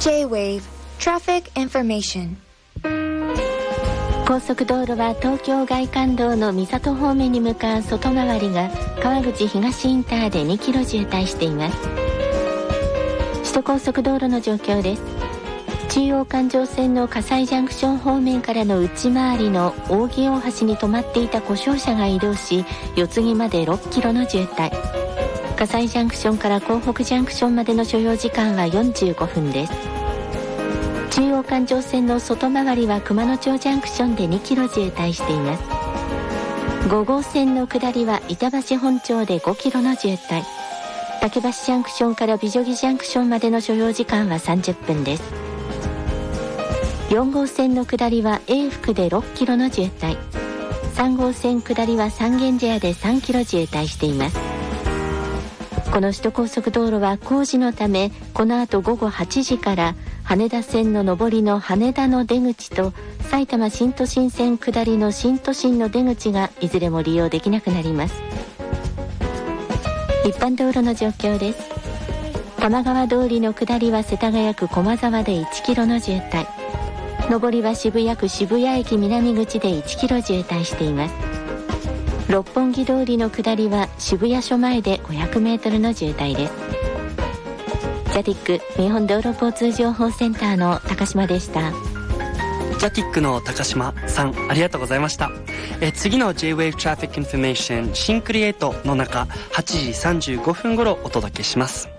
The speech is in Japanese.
J-Wave Traffic Information。 高速道路は東京外環道の三郷方面に向かう外回りが川口東インターで2キロ渋滞しています。首都高速道路の状況です。中央環状線の葛西ジャンクション方面からの内回りの扇大橋に止まっていた故障車が移動し、四つ木まで6キロの渋滞。葛西ジャンクションから港北ジャンクションまでの所要時間は45分です。中央環状線の外回りは熊野町ジャンクションで2キロ渋滞しています。5号線の下りは板橋本町で5キロの渋滞。竹橋ジャンクションから美女木ジャンクションまでの所要時間は30分です。4号線の下りは永福で6キロの渋滞。3号線下りは三軒茶屋で3キロ渋滞しています。この首都高速道路は工事のため、この後午後8時から羽田線の上りの羽田の出口と埼玉新都心線下りの新都心の出口がいずれも利用できなくなります。一般道路の状況です。玉川通りの下りは世田谷区駒沢で1キロの渋滞。上りは渋谷区渋谷駅南口で1キロ渋滞しています。六本木通りの下りは渋谷署前で500メートルの渋滞です。ジャティック日本道路交通情報センターの高島でした。 ジャティックの高島さん、ありがとうございました。次の J-Wave Traffic Information 新クリエイトの中、8時35分頃お届けします。